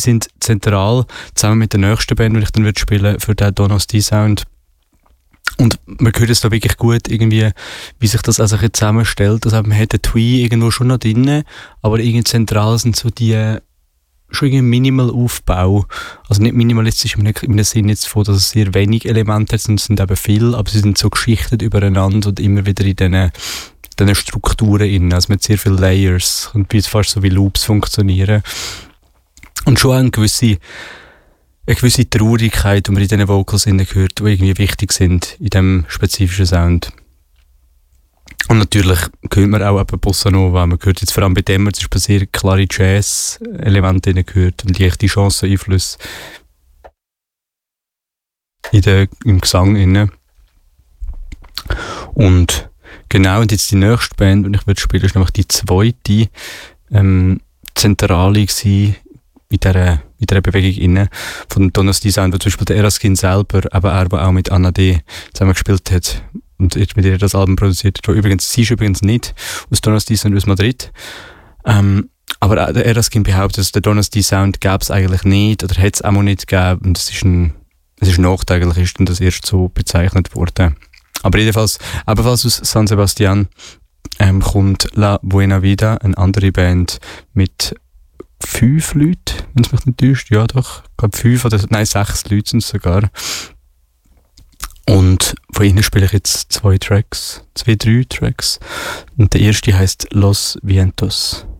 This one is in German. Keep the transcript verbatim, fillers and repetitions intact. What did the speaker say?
sie sind zentral, zusammen mit der nächsten Band, die ich dann spielen würde, für den Donosti-Sound. Und man hört es da wirklich gut, irgendwie, wie sich das also zusammenstellt. Also man hat den Twee irgendwo schon noch drin, aber irgendwie zentral sind so die schon irgendwie Minimal-Aufbau. Also nicht minimalistisch im im Sinne jetzt von, dass es sehr wenig Elemente hat, sondern es sind eben viele, aber sie sind so geschichtet übereinander und immer wieder in diesen, diesen Strukturen innen. Also mit sehr vielen Layers und wie fast so wie Loops funktionieren. Und schon eine gewisse eine gewisse Traurigkeit, die man in diesen Vocals hört, die irgendwie wichtig sind in diesem spezifischen Sound. Und natürlich hört man auch eben Bossa Nova. Man hört jetzt vor allem bei dem, es ist sehr klare Jazz-Elemente gehört und leichte Chanson-Einflüsse in der, im Gesang inne. Und genau, und jetzt die nächste Band, die ich würde spielen, ist nämlich die zweite ähm, Zentrale gewesen in dieser, in dieser Bewegung inne von Donosti Sound, wo zum Beispiel der Eraskin selber, aber er, der auch mit Anna D. zusammen gespielt hat und jetzt mit ihr das Album produziert hat. Übrigens, sie ist übrigens nicht aus Donosti, sondern aus Madrid. Ähm, aber der Eraskin behauptet, dass der Donosti Sound gäbe es eigentlich nicht oder hätte es auch mal nicht gegeben und es ist ein, es ist nachteilig, ist dann das erst so bezeichnet worden. Aber jedenfalls, ebenfalls aus San Sebastian ähm, kommt La Buena Vida, eine andere Band mit fünf Leute, wenn es mich nicht täuscht. Ja, doch. Ich glaube, fünf oder, nein, sechs Leute sind es sogar. Und von ihnen spiele ich jetzt zwei Tracks, zwei, drei Tracks. Und der erste heisst Los Vientos.